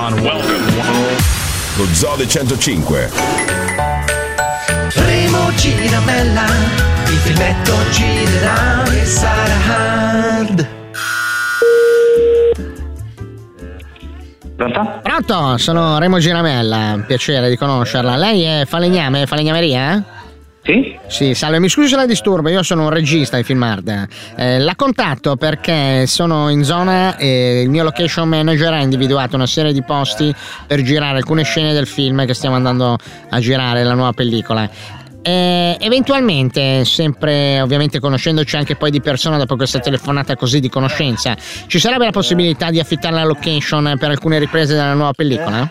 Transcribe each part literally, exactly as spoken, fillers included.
everyone, welcome. Lo Zoo del centocinque. Remo Giramella, il filmetto girerà e sarà hard. Pronto? Pronto, sono Remo Giramella, piacere di conoscerla. Lei è falegname, falegnameria? Sì? Sì, salve, mi scusi se la disturbo, io sono un regista di Film Hard. Eh, la contatto perché sono in zona e il mio location manager ha individuato una serie di posti per girare alcune scene del film che stiamo andando a girare, la nuova pellicola. Eh, eventualmente, sempre ovviamente conoscendoci anche poi di persona dopo questa telefonata così di conoscenza, ci sarebbe la possibilità di affittare la location per alcune riprese della nuova pellicola?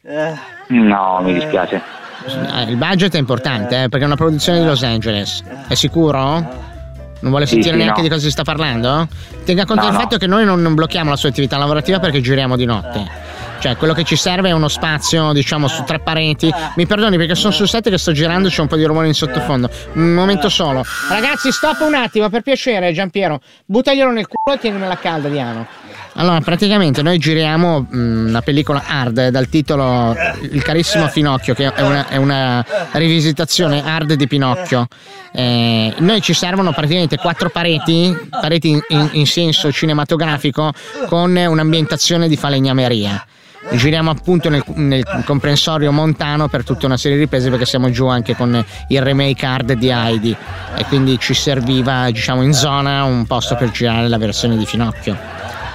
No, mi dispiace. Il budget è importante, eh, perché è una produzione di Los Angeles. È sicuro? Non vuole Sì, sentire sì, neanche no. di cosa si sta parlando? Tenga conto No, del no. fatto che noi non, non blocchiamo la sua attività lavorativa perché giriamo di notte. Cioè, quello che ci serve è uno spazio, diciamo, su tre pareti. Mi perdoni perché sono sul set che sto girando, c'è un po' di rumore in sottofondo. Un momento solo. Ragazzi, stop un attimo, per piacere, Giampiero. Buttaglielo nel culo e tienimela calda, Diano. Allora, praticamente noi giriamo mh, una pellicola hard dal titolo Il carissimo Finocchio, che è una, è una rivisitazione hard di Pinocchio. Eh, noi ci servono praticamente quattro pareti, pareti in, in, in senso cinematografico, con un'ambientazione di falegnameria. Giriamo appunto nel, nel comprensorio montano per tutta una serie di riprese, perché siamo giù anche con il remake hard di Heidi e quindi ci serviva, diciamo, in zona un posto per girare la versione di Finocchio.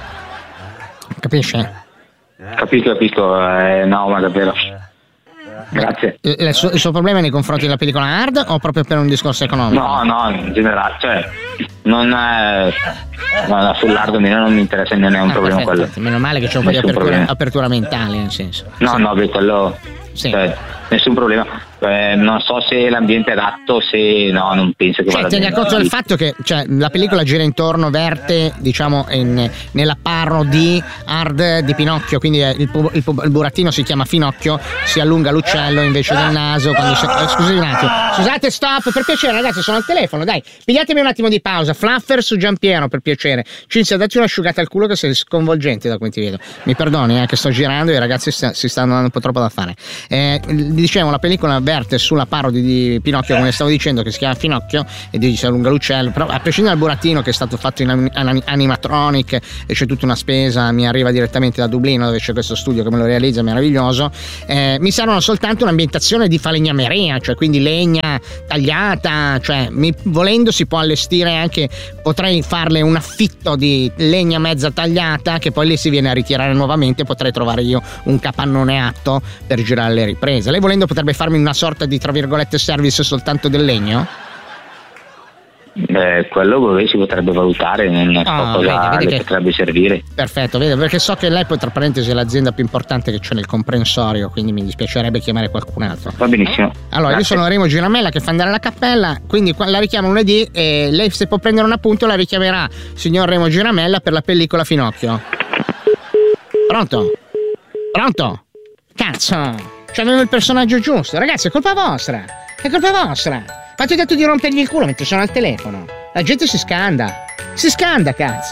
Capisce? Capisco, capisco. Eh, no, ma davvero. Grazie. Il, il, suo, il suo problema è nei confronti della pellicola hard o proprio per un discorso economico? No, no, in generale, cioè, non è. No, no, sull'hard non mi interessa, non è un Ah, problema perfetto, quello. perfetto. Meno male che c'è un po' di Nessun apertura, problema. apertura mentale, nel senso. No, Sì. no, beh, quello. Sì. Cioè, nessun problema. Eh, non so se l'ambiente è adatto, se no, non penso che Cioè, vada tenga bene. conto del fatto che, cioè, la pellicola gira intorno, verte, diciamo, in, nella parodie hard di Pinocchio, quindi eh, il, pu- il, pu- il burattino si chiama Finocchio, si allunga l'uccello invece del naso. Quando si... eh, scusi un attimo, scusate, stop, per piacere, ragazzi, sono al telefono, dai, pigliatemi un attimo di pausa. Fluffer su Giampiero, per piacere. Cinzia, dacci un'asciugata al culo che sei sconvolgente da come ti vedo. Mi perdoni, eh, che sto girando e i ragazzi sta- si stanno dando un po' troppo da fare. Eh, dicevo, la pellicola verte sulla parodie di Pinocchio, come stavo dicendo, che si chiama Finocchio e dice allunga l'uccello, però a prescindere dal burattino che è stato fatto in anim- anim- animatronic e c'è tutta una spesa, mi arriva direttamente da Dublino dove c'è questo studio che me lo realizza, meraviglioso. Eh, mi servono soltanto un'ambientazione di falegnameria, cioè quindi legna tagliata, cioè mi, volendo si può allestire anche, potrei farle un affitto di legna mezza tagliata che poi lì si viene a ritirare nuovamente, potrei trovare io un capannone atto per girare le riprese. Lei volendo potrebbe farmi una sorta di, tra virgolette, service soltanto del legno? Eh, quello dove si potrebbe valutare, non so Ah, cosa vedi, vedi le che- potrebbe servire. Perfetto, vedo, perché so che lei poi, tra parentesi, è l'azienda più importante che c'è nel comprensorio, quindi mi dispiacerebbe chiamare qualcun altro. Va benissimo. Allora, io Grazie. sono Remo Giramella che fa andare alla cappella, quindi qua- la richiamo lunedì e lei, se può prendere un appunto, la richiamerà signor Remo Giramella per la pellicola Finocchio. Pronto? Pronto? Cazzo! Cioè, avevo il personaggio giusto. Ragazzi, è colpa vostra. È colpa vostra. Fate detto di rompergli il culo mentre sono al telefono. La gente si scanda. Si scanda, cazzo.